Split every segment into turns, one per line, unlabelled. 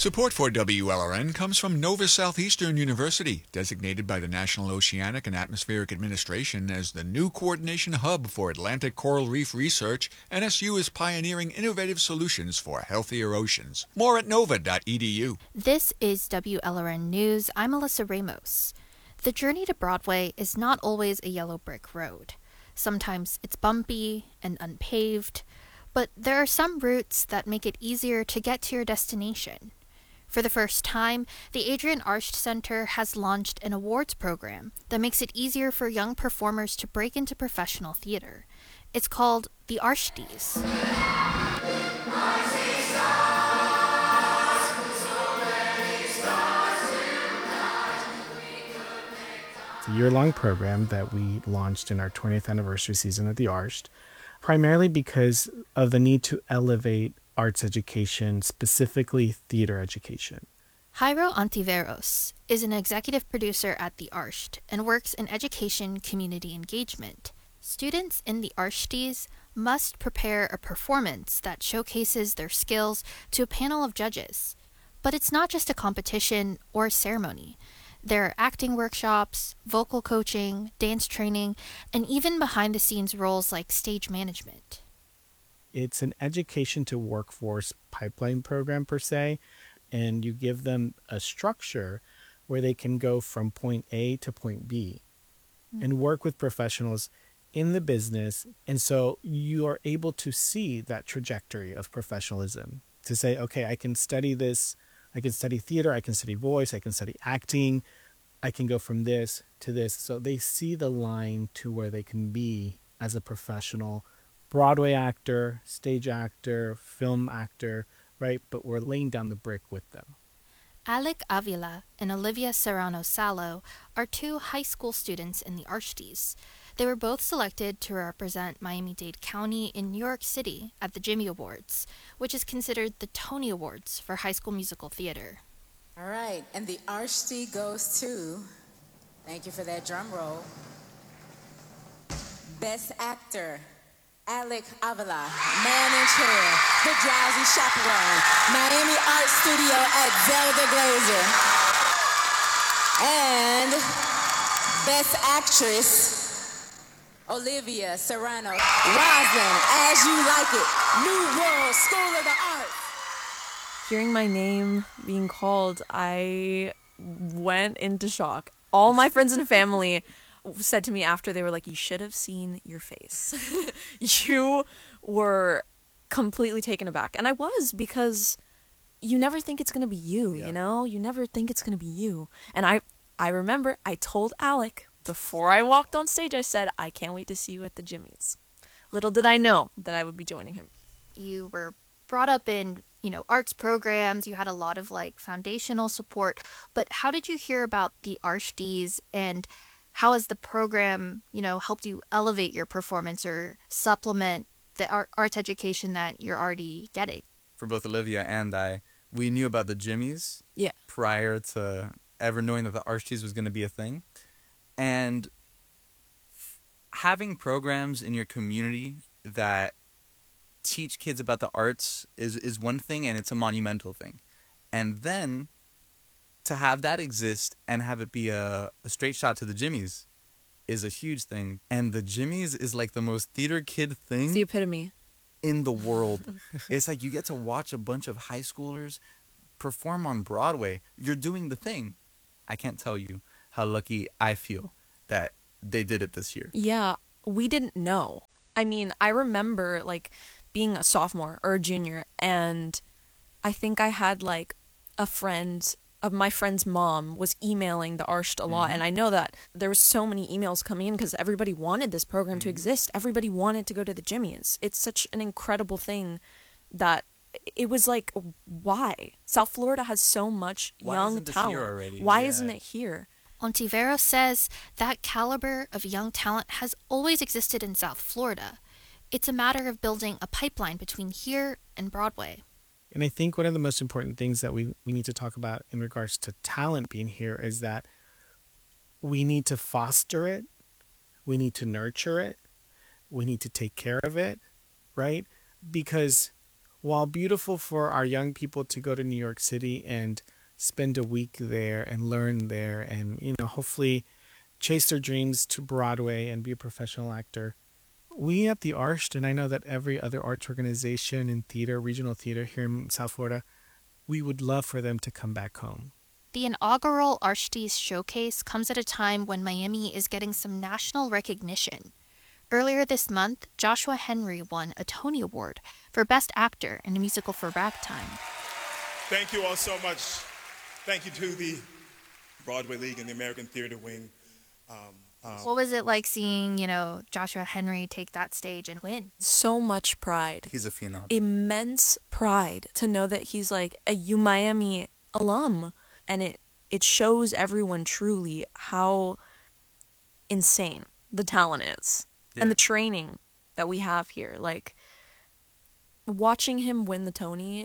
Support for WLRN comes from Nova Southeastern University, designated by the National Oceanic and Atmospheric Administration as the new coordination hub for Atlantic coral reef research. NSU is pioneering innovative solutions for healthier oceans. More at nova.edu.
This is WLRN News. I'm Alyssa Ramos. The journey to Broadway is not always a yellow brick road. Sometimes it's bumpy and unpaved, but there are some routes that make it easier to get to your destination. For the first time, the Adrienne Arsht Center has launched an awards program that makes it easier for young performers to break into professional theater. It's called the Arshties.
It's a year-long program that we launched in our 20th anniversary season at the Arsht, primarily because of the need to elevate arts education, specifically theater education.
Jairo Antiveros is an executive producer at the Arsht and works in education community engagement. Students in the Arshties must prepare a performance that showcases their skills to a panel of judges. But it's not just a competition or a ceremony. There are acting workshops, vocal coaching, dance training, and even behind-the-scenes roles like stage management.
It's an education to workforce pipeline program per se, and you give them a structure where they can go from point A to point B and work with professionals in the business. And so you are able to see that trajectory of professionalism to say, okay, I can study this, I can study theater, I can study voice, I can study acting, I can go from this to this. So they see the line to where they can be as a professional Broadway actor, stage actor, film actor, right? But we're laying down the brick with them.
Alec Avila and Olivia Serrano Salo are two high school students in the Arshties. They were both selected to represent Miami-Dade County in New York City at the Jimmy Awards, which is considered the Tony Awards for high school musical theater.
All right, and the Arshtie goes to, thank you for that drum roll, Best Actor, Alec Avila, Man in Chair, The Drowsy Chaperone, Miami Art Studio at Zelda Glazer. And Best Actress, Olivia Serrano, Roslyn, As You Like It, New World School of the Arts.
Hearing my name being called, I went into shock. All my friends and family said to me after, they were like, you should have seen your face. You were completely taken aback. And I was, because you never think it's going to be you, you know? You never think it's going to be you. And I remember I told Alec before I walked on stage, I said, I can't wait to see you at the Jimmys. Little did I know that I would be joining him.
You were brought up in, arts programs. You had a lot of foundational support. But how did you hear about the Arshties, and how has the program, helped you elevate your performance or supplement the arts education that you're already getting?
For both Olivia and I, we knew about the Jimmys prior to ever knowing that the Arshties was going to be a thing. And having programs in your community that teach kids about the arts is one thing, and it's a monumental thing. And then to have that exist and have it be a straight shot to the Jimmys is a huge thing. And the Jimmys is like the most theater kid thing.
It's the epitome.
In the world. It's like you get to watch a bunch of high schoolers perform on Broadway. You're doing the thing. I can't tell you how lucky I feel that they did it this year.
Yeah, we didn't know. I mean, I remember being a sophomore or a junior, and I think I had a friend of my friend's mom was emailing the Arsht a lot. And I know that there was so many emails coming in because everybody wanted this program to exist. Everybody wanted to go to the Jimmys. It's such an incredible thing that it was why? South Florida has so much young talent. Why isn't it here?
Ontiveros says that caliber of young talent has always existed in South Florida. It's a matter of building a pipeline between here and Broadway.
And I think one of the most important things that we need to talk about in regards to talent being here is that we need to foster it, we need to nurture it, we need to take care of it, right? Because while beautiful for our young people to go to New York City and spend a week there and learn there and, hopefully chase their dreams to Broadway and be a professional actor, we at the Arsht, and I know that every other arts organization in theater, regional theater here in South Florida, we would love for them to come back home.
The inaugural Arshties Showcase comes at a time when Miami is getting some national recognition. Earlier this month, Joshua Henry won a Tony Award for Best Actor in a Musical for Ragtime.
Thank you all so much. Thank you to the Broadway League and the American Theater Wing.
What was it like seeing, Joshua Henry take that stage and win?
So much pride.
He's a phenom.
Immense pride to know that he's like a UMiami alum. And it shows everyone truly how insane the talent is.
Yeah.
And the training that we have here. Like, watching him win the Tony,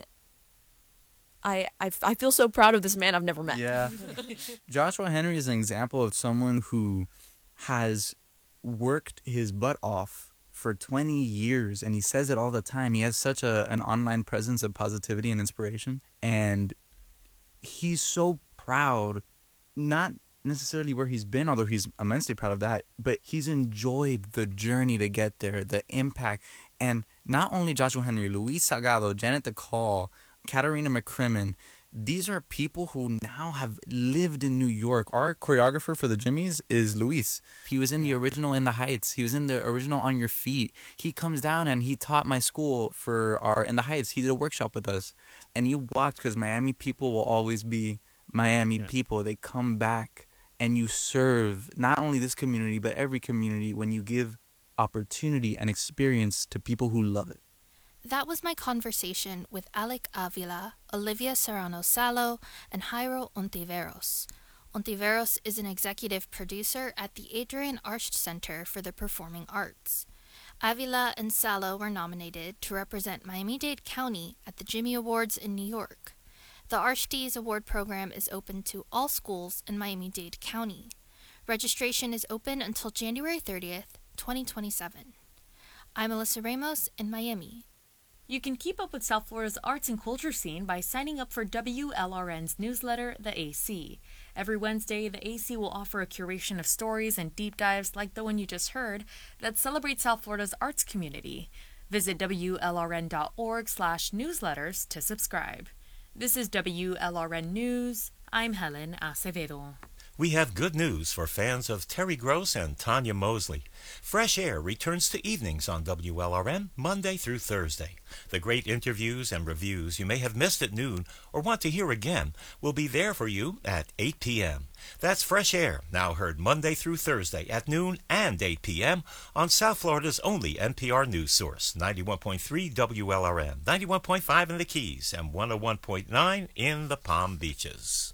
I feel so proud of this man I've never met.
Yeah. Joshua Henry is an example of someone who has worked his butt off for 20 years, and he says it all the time. He has such an online presence of positivity and inspiration, and he's so proud, not necessarily where he's been, although he's immensely proud of that, but he's enjoyed the journey to get there, the impact. And not only Joshua Henry, Luis Salgado, Janet DeCall, Katarina McCrimmon, these are people who now have lived in New York. Our choreographer for the Jimmys is Luis. He was in the original In the Heights. He was in the original On Your Feet. He comes down and he taught my school for our In the Heights. He did a workshop with us. And you watch, because Miami people will always be Miami people. They come back and you serve not only this community, but every community when you give opportunity and experience to people who love it.
That was my conversation with Alec Avila, Olivia Serrano-Salo, and Jairo Ontiveros. Ontiveros is an executive producer at the Adrian Arsht Center for the Performing Arts. Avila and Salo were nominated to represent Miami-Dade County at the Jimmy Awards in New York. The Arshties Award program is open to all schools in Miami-Dade County. Registration is open until January 30th, 2027. I'm Alyssa Ramos in Miami.
You can keep up with South Florida's arts and culture scene by signing up for WLRN's newsletter, The AC. Every Wednesday, The AC will offer a curation of stories and deep dives like the one you just heard that celebrate South Florida's arts community. Visit WLRN.org/newsletters to subscribe. This is WLRN News. I'm Helen Acevedo.
We have good news for fans of Terry Gross and Tanya Mosley. Fresh Air returns to evenings on WLRN Monday through Thursday. The great interviews and reviews you may have missed at noon or want to hear again will be there for you at 8 p.m. That's Fresh Air, now heard Monday through Thursday at noon and 8 p.m. on South Florida's only NPR news source, 91.3 WLRN, 91.5 in the Keys, and 101.9 in the Palm Beaches.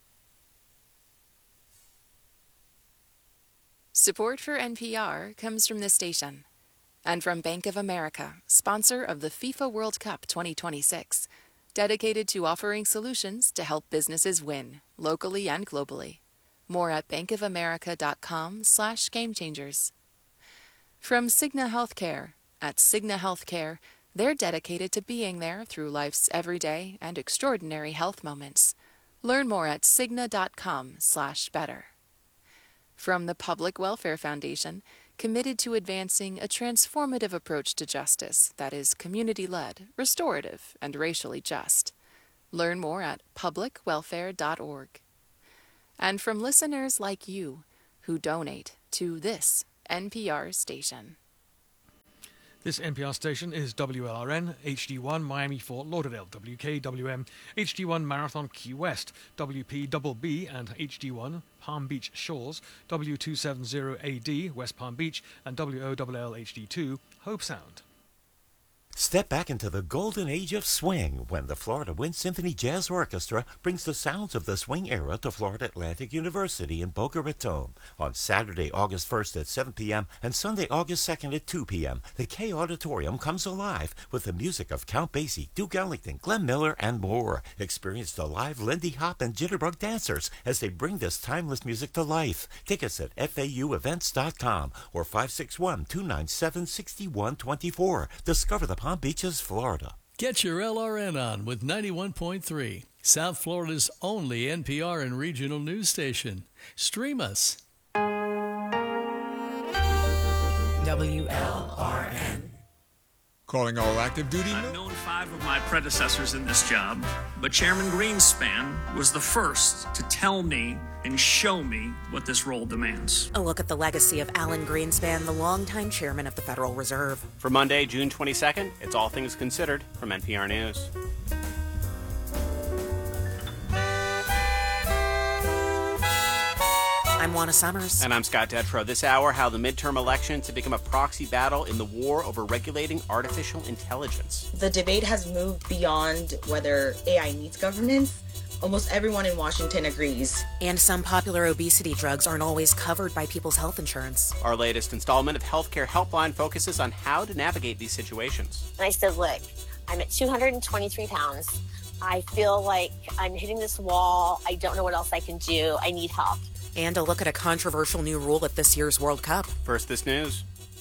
Support for NPR comes from this station and from Bank of America, sponsor of the FIFA World Cup 2026, dedicated to offering solutions to help businesses win, locally and globally. More at bankofamerica.com/gamechangers. From Cigna Healthcare. At Cigna Healthcare, they're dedicated to being there through life's everyday and extraordinary health moments. Learn more at cigna.com/better. From the Public Welfare Foundation, committed to advancing a transformative approach to justice that is community-led, restorative, and racially just. Learn more at publicwelfare.org. And from listeners like you who donate to this NPR station.
This NPR station is WLRN, HD1 Miami Fort Lauderdale, WKWM, HD1 Marathon Key West, WPBB and HD1 Palm Beach Shores, W270AD West Palm Beach, and WOLL HD2 Hope Sound.
Step back into the golden age of swing when the Florida Wind Symphony Jazz Orchestra brings the sounds of the swing era to Florida Atlantic University in Boca Raton on Saturday, August 1st at 7 p.m. and Sunday, August 2nd at 2 p.m. The K Auditorium comes alive with the music of Count Basie, Duke Ellington, Glenn Miller, and more. Experience the live Lindy Hop and Jitterbug dancers as they bring this timeless music to life. Tickets at FAUevents.com or 561-297-6124. Discover the Palm Beaches, Florida.
Get your LRN on with 91.3, South Florida's only NPR and regional news station. Stream us.
WLRN.
Calling all active duty.
I've known 5 of my predecessors in this job, but Chairman Greenspan was the first to tell me and show me what this role demands.
A look at the legacy of Alan Greenspan, the longtime chairman of the Federal Reserve.
For Monday, June 22nd, it's All Things Considered from NPR News.
I'm Juana Summers.
And I'm Scott Detrow. This hour, how the midterm elections have become a proxy battle in the war over regulating artificial intelligence.
The debate has moved beyond whether AI needs governance. Almost everyone in Washington agrees.
And some popular obesity drugs aren't always covered by people's health insurance.
Our latest installment of Healthcare Helpline focuses on how to navigate these situations.
And I said, look, I'm at 223 pounds. I feel like I'm hitting this wall. I don't know what else I can do. I need help.
And a look at a controversial new rule at this year's World Cup.
First, this news.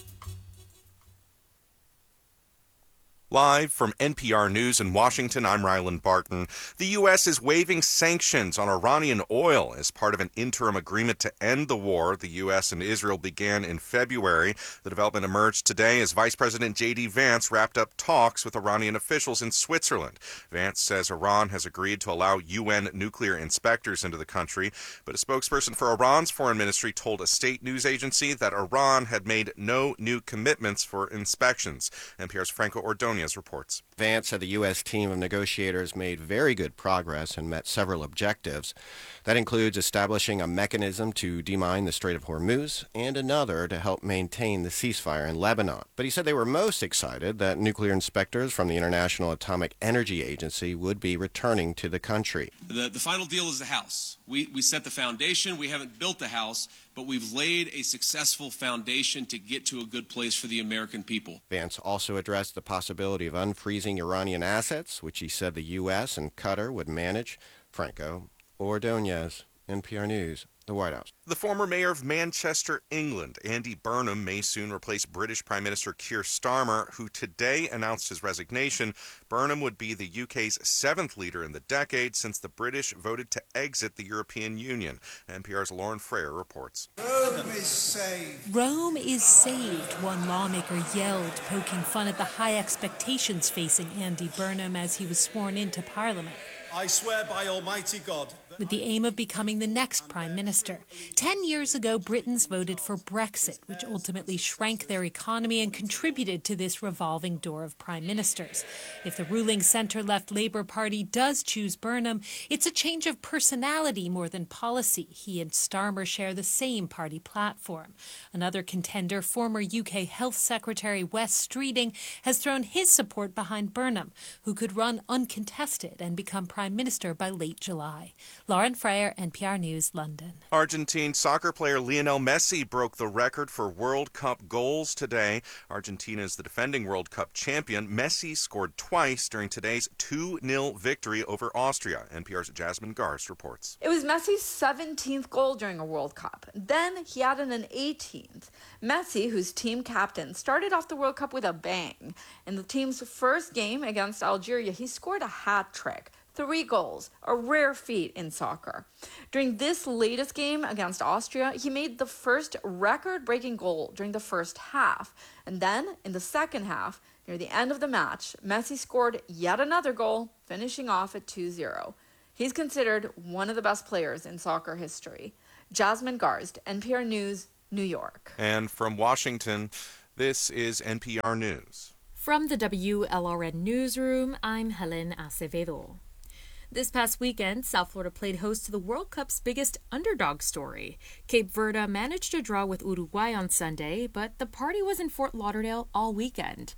Live from NPR News in Washington, I'm Ryland Barton. The U.S. is waiving sanctions on Iranian oil as part of an interim agreement to end the war the U.S. and Israel began in February. The development emerged today as Vice President J.D. Vance wrapped up talks with Iranian officials in Switzerland. Vance says Iran has agreed to allow UN nuclear inspectors into the country, but a spokesperson for Iran's foreign ministry told a state news agency that Iran had made no new commitments for inspections. NPR's Franco Ordonez reports.
Vance said the U.S. team of negotiators made very good progress and met several objectives. That includes establishing a mechanism to demine the Strait of Hormuz and another to help maintain the ceasefire in Lebanon. But he said they were most excited that nuclear inspectors from the International Atomic Energy Agency would be returning to the country.
The final deal is the house. We set the foundation. We haven't built the house, but we've laid a successful foundation to get to a good place for the American people.
Vance also addressed the possibility of unfreezing Iranian assets, which he said the U.S. and Qatar would manage. Franco Ordonez, NPR News, the White House.
The former mayor of Manchester, England, Andy Burnham, may soon replace British Prime Minister Keir Starmer, who today announced his resignation. Burnham would be the UK's 7th leader in the decade since the British voted to exit the European Union. NPR's Lauren Frayer reports.
Rome is saved. Rome is saved, one lawmaker yelled, poking fun at the high expectations facing Andy Burnham as he was sworn into Parliament.
I swear by Almighty God.
With the aim of becoming the next Prime Minister. 10 years ago, Britons voted for Brexit, which ultimately shrank their economy and contributed to this revolving door of Prime Ministers. If the ruling centre-left Labour Party does choose Burnham, it's a change of personality more than policy. He and Starmer share the same party platform. Another contender, former UK Health Secretary Wes Streeting, has thrown his support behind Burnham, who could run uncontested and become Prime Minister by late July. Lauren Frayer, NPR News, London.
Argentine soccer player Lionel Messi broke the record for World Cup goals today. Argentina is the defending World Cup champion. Messi scored twice during today's 2-0 victory over Austria. NPR's Jasmine Garst reports.
It was Messi's 17th goal during a World Cup. Then he added an 18th. Messi, who's team captain, started off the World Cup with a bang. In the team's first game against Algeria, he scored a hat trick. 3 goals, a rare feat in soccer. During this latest game against Austria, he made the first record-breaking goal during the first half. And then, in the second half, near the end of the match, Messi scored yet another goal, finishing off at 2-0. He's considered one of the best players in soccer history. Jasmine Garst, NPR News, New York.
And from Washington, this is NPR News.
From the WLRN Newsroom, I'm Helen Acevedo. This past weekend, South Florida played host to the World Cup's biggest underdog story. Cape Verde managed to draw with Uruguay on Sunday, but the party was in Fort Lauderdale all weekend.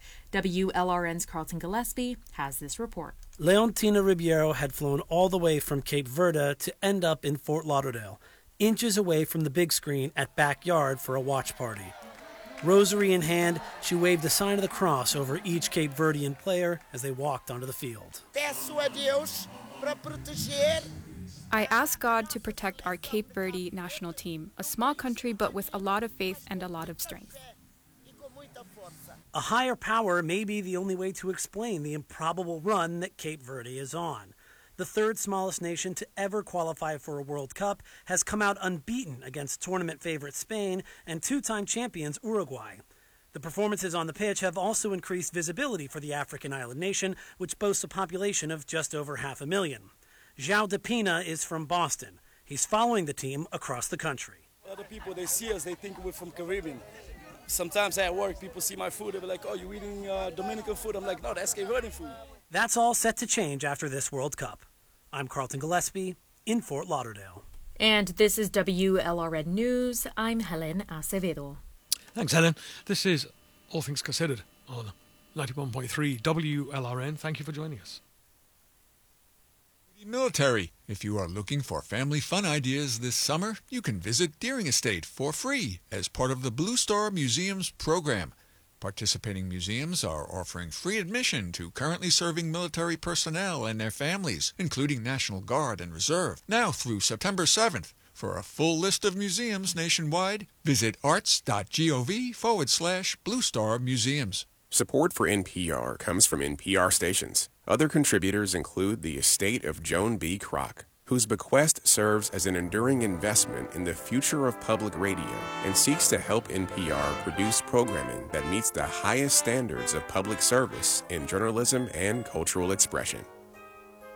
WLRN's Carlton Gillespie has this report.
Leontina Ribeiro had flown all the way from Cape Verde to end up in Fort Lauderdale, inches away from the big screen at Backyard for a watch party. Rosary in hand, she waved the sign of the cross over each Cape Verdean player as they walked onto the field.
I ask God to protect our Cape Verde national team, a small country but with a lot of faith and a lot of strength.
A higher power may be the only way to explain the improbable run that Cape Verde is on. The third smallest nation to ever qualify for a World Cup has come out unbeaten against tournament favorite Spain and two-time champions Uruguay. The performances on the pitch have also increased visibility for the African island nation, which boasts a population of just over 500,000. João de Pina is from Boston. He's following the team across the country.
Other people, they see us, they think we're from Caribbean. Sometimes at work, people see my food, they'll be like, oh, you eating Dominican food? I'm like, no, that's Cape Verdean food.
That's all set to change after this World Cup. I'm Carlton Gillespie in Fort Lauderdale.
And this is WLRN News. I'm Helen Acevedo.
Thanks, Helen. This is All Things Considered on 91.3 WLRN. Thank you for joining us.
Military. If you are looking for family fun ideas this summer, you can visit Deering Estate for free as part of the Blue Star Museum's program. Participating museums are offering free admission to currently serving military personnel and their families, including National Guard and Reserve, now through September 7th. For a full list of museums nationwide, visit arts.gov/Blue Star Museums.
Support for NPR comes from NPR stations. Other contributors include the estate of Joan B. Kroc, whose bequest serves as an enduring investment in the future of public radio and seeks to help NPR produce programming that meets the highest standards of public service in journalism and cultural expression.